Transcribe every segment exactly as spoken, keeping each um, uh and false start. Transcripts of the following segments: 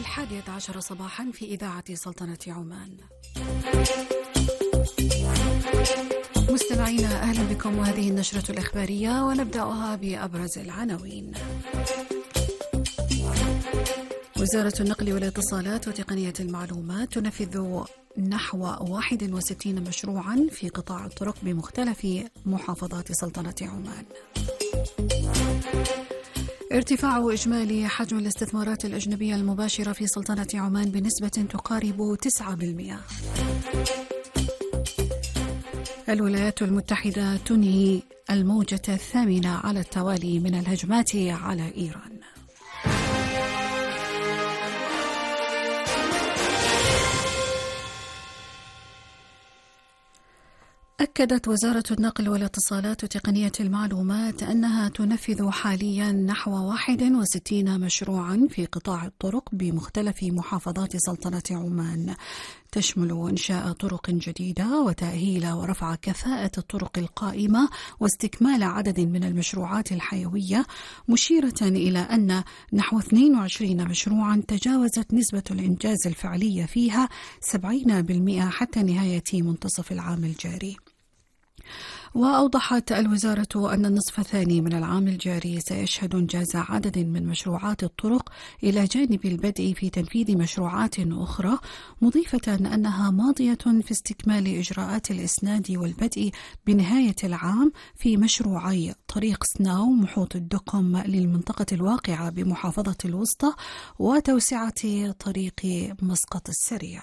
الحادية عشر صباحا في إذاعة سلطنة عمان. مستمعينا أهلا بكم، وهذه النشرة الإخبارية ونبدأها بأبرز العناوين. وزارة النقل والاتصالات وتقنية المعلومات تنفذ نحو واحد وستين مشروعا في قطاع الطرق بمختلف محافظات سلطنة عمان. ارتفاع إجمالي حجم الاستثمارات الأجنبية المباشرة في سلطنة عمان بنسبة تقارب تسعة بالمئة. الولايات المتحدة تنهي الموجة الثامنة على التوالي من الهجمات على إيران. أكدت وزارة النقل والاتصالات وتقنية المعلومات أنها تنفذ حاليا نحو واحد وستين مشروعا في قطاع الطرق بمختلف محافظات سلطنة عمان، تشمل إنشاء طرق جديدة وتأهيل ورفع كفاءة الطرق القائمة واستكمال عدد من المشروعات الحيوية، مشيرة إلى أن نحو اثنين وعشرين مشروعا تجاوزت نسبة الإنجاز الفعلية فيها سبعين بالمئة حتى نهاية منتصف العام الجاري. وأوضحت الوزارة أن النصف الثاني من العام الجاري سيشهد إنجاز عدد من مشروعات الطرق إلى جانب البدء في تنفيذ مشروعات أخرى، مضيفة أنها ماضية في استكمال إجراءات الإسناد والبدء بنهاية العام في مشروعي طريق سناو محوط الدقم للمنطقة الواقعة بمحافظة الوسطى وتوسعة طريق مسقط السريع.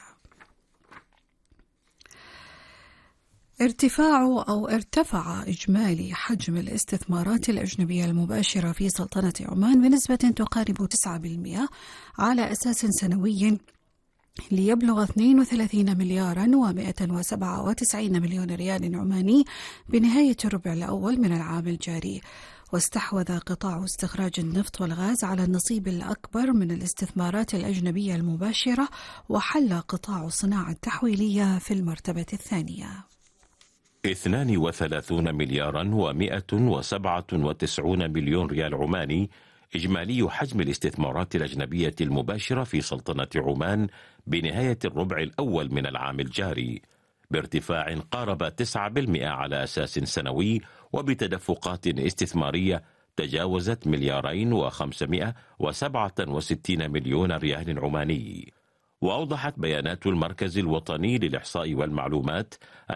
ارتفاع أو ارتفع إجمالي حجم الاستثمارات الأجنبية المباشرة في سلطنة عمان بنسبة تقارب تسعة بالمئة على أساس سنوي ليبلغ اثنين وثلاثين مليارا ومئة وسبعة وتسعين مليون ريال عماني بنهاية الربع الأول من العام الجاري. واستحوذ قطاع استخراج النفط والغاز على النصيب الأكبر من الاستثمارات الأجنبية المباشرة، وحل قطاع الصناعة التحويلية في المرتبة الثانية. اثنان وثلاثون مليارا ومئة وسبعة وتسعون مليون ريال عماني إجمالي حجم الاستثمارات الأجنبية المباشرة في سلطنة عمان بنهاية الربع الأول من العام الجاري، بارتفاع قارب تسعة بالمئة على أساس سنوي، وبتدفقات استثمارية تجاوزت مليارين وخمسمائة وسبعة وستين مليون ريال عماني. وأوضحت بيانات المركز الوطني للإحصاء والمعلومات